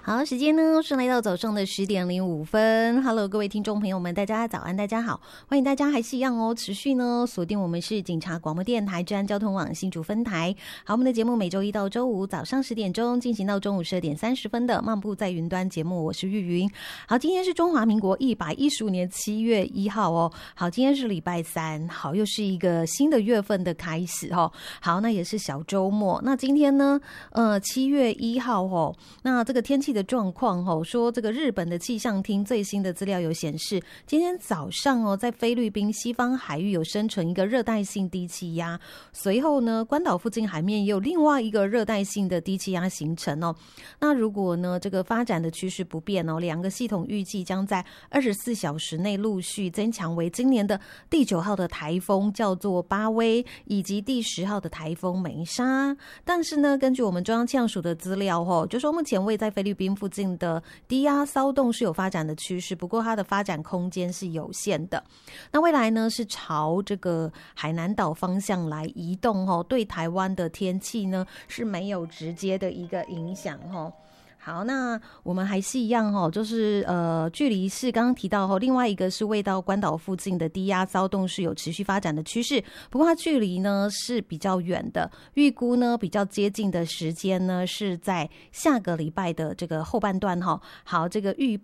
好，时间呢是来到早上的10:05。Hello， 各位听众朋友们，大家早安，大家好，欢迎大家还是一样哦，持续呢锁定我们是警察广播电台治安交通网新竹分台。好，我们的节目每周一到周五早上10点钟进行到中午12点30分的漫步在云端节目，我是玉云。好，今天是中华民国115年7月1号哦。好，今天是礼拜三，好，又是一个新的月份的开始哦。好，那也是小周末。那今天呢7月1号哦，那这个天气的状况哦，说这个日本的气象厅最新的资料有显示，今天早上哦，在菲律宾西方海域有生成一个热带性低气压，随后呢，关岛附近海面也有另外一个热带性的低气压形成哦。那如果呢这个发展的趋势不变哦，两个系统预计将在24小时内陆续增强为今年的第9号的台风，叫做巴威，以及第10号的台风梅莎。但是呢，根据我们中央气象署的资料哦，就说目前位在菲律宾附近的低压骚动是有发展的趋势，不过它的发展空间是有限的。那未来呢是朝这个海南岛方向来移动哦，对台湾的天气呢是没有直接的一个影响哦。好，那我们还是一样哦，就是距离是刚刚提到哦，另外一个是位到关岛附近的低压骚动是有持续发展的趋势，不过它距离呢是比较远的，预估呢比较接近的时间呢是在下个礼拜的这个后半段哈。好，这个预